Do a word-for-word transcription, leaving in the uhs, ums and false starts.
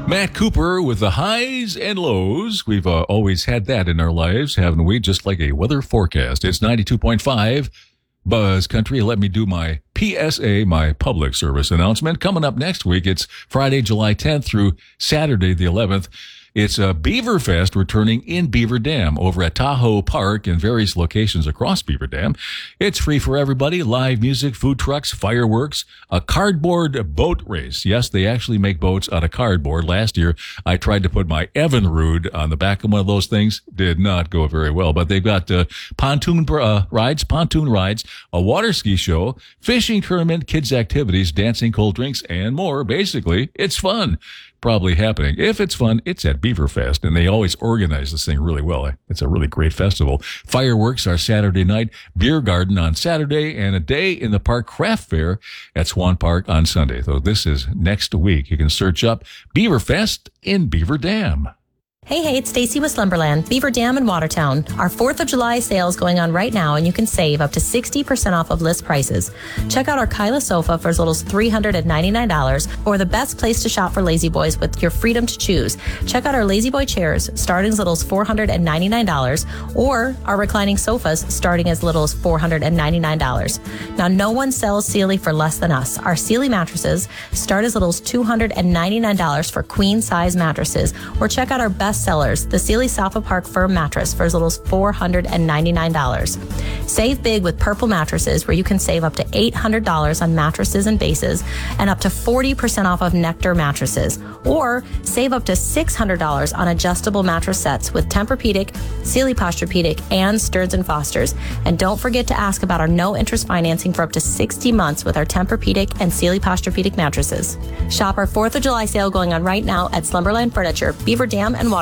Matt Cooper with the highs and lows. We've uh, always had that in our lives, haven't we? Just like a weather forecast. It's ninety-two point five Buzz Country. Let me do my P S A, my public service announcement. Coming up next week, it's Friday, July tenth through Saturday, the eleventh. It's a Beaver Fest returning in Beaver Dam over at Tahoe Park and various locations across Beaver Dam. It's free for everybody. Live music, food trucks, fireworks, a cardboard boat race. Yes, they actually make boats out of cardboard. Last year, I tried to put my Evinrude on the back of one of those things. Did not go very well. But they've got uh, pontoon uh, rides, pontoon rides, a water ski show, fishing tournament, kids activities, dancing, cold drinks, and more. Basically, it's fun. Probably happening. If it's fun, it's at Beaver Fest, and they always organize this thing really well. It's a really great festival. Fireworks are Saturday night, beer garden on Saturday, and a day in the park craft fair at Swan Park on Sunday. So this is next week. You can search up Beaver Fest in Beaver Dam. Hey, hey, it's Stacy with Slumberland, Beaver Dam and Watertown. Our fourth of July sale is going on right now, and you can save up to sixty percent off of list prices. Check out our Kyla sofa for as little as three hundred ninety-nine dollars, or the best place to shop for Lazy Boys with your freedom to choose. Check out our Lazy Boy chairs starting as little as four hundred ninety-nine dollars, or our reclining sofas starting as little as four hundred ninety-nine dollars. Now, no one sells Sealy for less than us. Our Sealy mattresses start as little as two hundred ninety-nine dollars for queen size mattresses, or check out our best sellers, the Sealy Sofa Park Firm mattress for as little as four hundred ninety-nine dollars. Save big with Purple mattresses, where you can save up to eight hundred dollars on mattresses and bases, and up to forty percent off of Nectar mattresses. Or save up to six hundred dollars on adjustable mattress sets with Tempur-Pedic, Sealy Posturepedic, and Stearns and Foster's. And don't forget to ask about our no interest financing for up to sixty months with our Tempur-Pedic and Sealy Posturepedic mattresses. Shop our fourth of July sale going on right now at Slumberland Furniture, Beaver Dam, and Water.